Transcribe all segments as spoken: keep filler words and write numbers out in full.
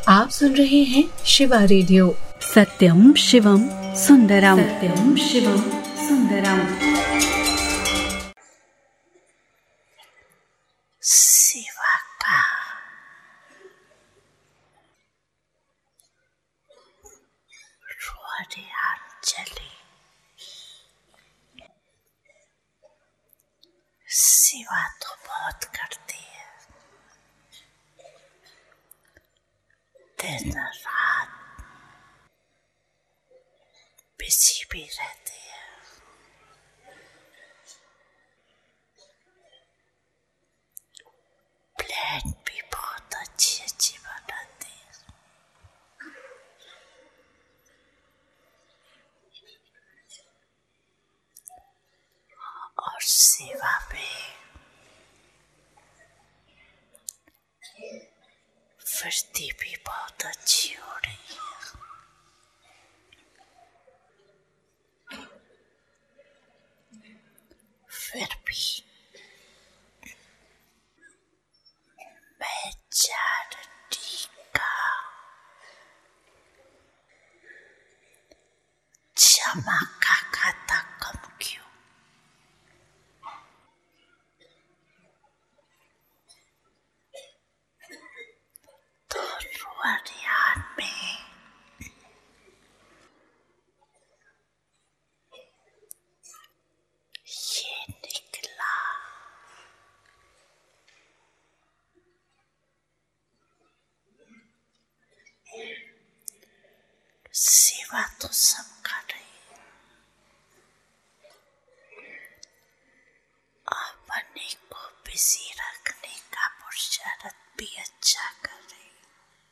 आप सुन रहे हैं शिवा रेडियो। सत्यम शिवम सुंदरम, सत्यम शिवम सुंदरम। शिवा का रोरियांजलि। शिवा तो बहुत करती है, दिन रात बिजी भी रहती है। प्लान भी बहुत अच्छी अच्छी बनाती है। और सेवा में वृद्धि भी बहुत अच्छी हो रही है। फिर भी मैं चैरिटी का जमा का खाता कम क्यों? तो रोरियान में ये निकला। सेवा तो सब कर रही है, अपने को बिजी रखने का पुरुषार्थ भी अच्छा कर रही है।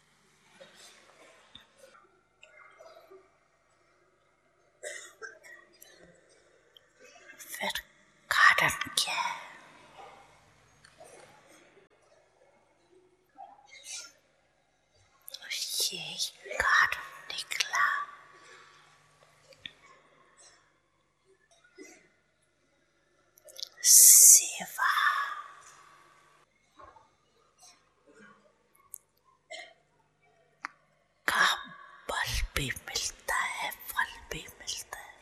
फिर कारण क्या है? ये कारण निकला सेवा का बल भी मिलता है, फल भी मिलता है।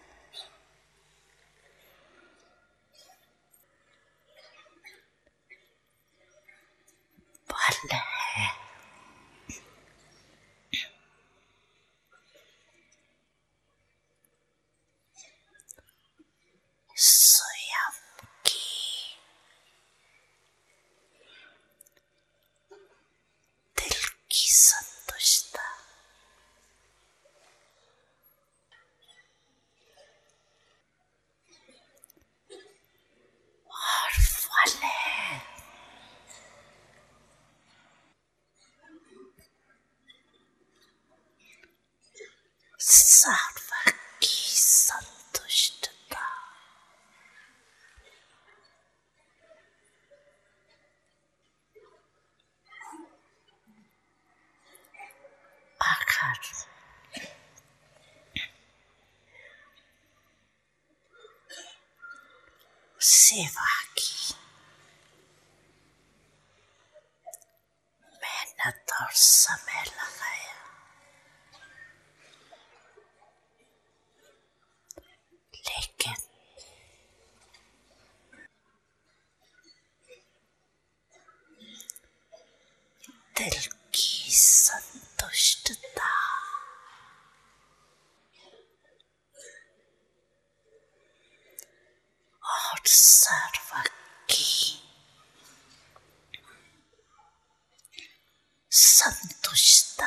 बल है स्वयं की दिल की संतुष्टता। और फल है सर्व की संतुष्टता। अगर सेवा की मेहनत और समय लगाया, लेकिन दिल की संतुष्टता और सर्व की संतुष्टता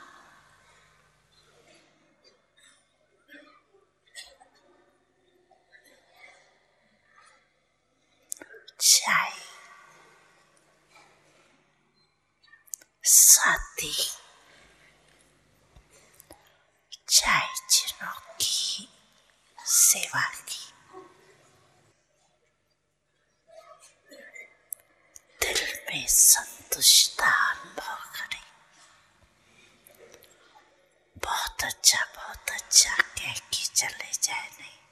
चाहे शादी, चाहे जिनों की सेवा की, दिल में संतुष्टता अनुभव करें। बहुत अच्छा बहुत अच्छा कह के चले जाए नहीं।